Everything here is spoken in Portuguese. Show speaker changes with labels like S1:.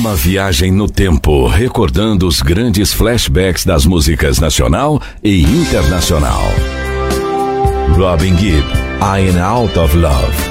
S1: Uma viagem no tempo, recordando os grandes flashbacks das músicas nacional e internacional. Robin Gibb, I Am Out of Love.